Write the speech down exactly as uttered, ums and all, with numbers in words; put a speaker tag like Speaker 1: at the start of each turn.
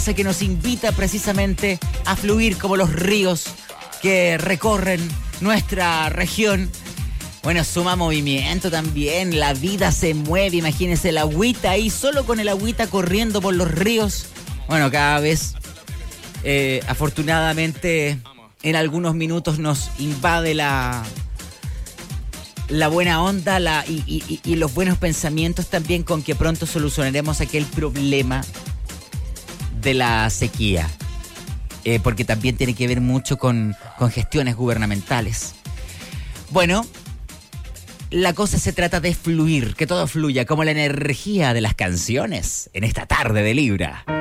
Speaker 1: que nos invita precisamente a fluir como los ríos que recorren nuestra región. Bueno, suma movimiento también, la vida se mueve, imagínense el agüita ahí, solo con el agüita corriendo por los ríos. Bueno, cada vez, eh, afortunadamente, en algunos minutos nos invade la, la buena onda la, y, y, y los buenos pensamientos también con que pronto solucionaremos aquel problema de la sequía. Eh, porque también tiene que ver mucho con, con gestiones gubernamentales. Bueno, la cosa se trata de fluir, que todo fluya, como la energía de las canciones en esta tarde de Libra.